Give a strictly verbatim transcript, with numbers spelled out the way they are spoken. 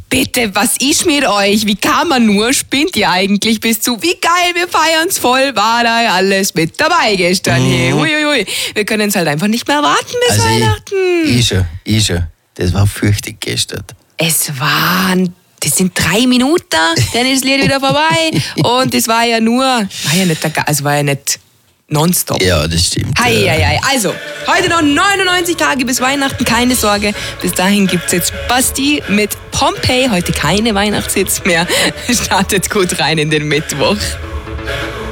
Bitte, was ist mit euch? Wie kann man nur? Spinnt ihr eigentlich bis zu? Wie geil, wir feiern's voll, war da alles mit dabei gestern. Mhm. Hey, hui, hui. Wir können es halt einfach nicht mehr erwarten bis Also Weihnachten. Ich, ich schon, ich schon. Das war fürchtig gestern. Es waren, das sind drei Minuten, dann ist das Lied wieder vorbei. Und es war ja nur, war ja nicht, der, also war ja nicht nonstop. Ja, das stimmt. Hei, ja. hei, hei. Also, heute noch neunundneunzig Tage bis Weihnachten, keine Sorge. Bis dahin gibt's jetzt Basti mit Pompeii. Heute keine Weihnachtshits mehr. Startet gut rein in den Mittwoch.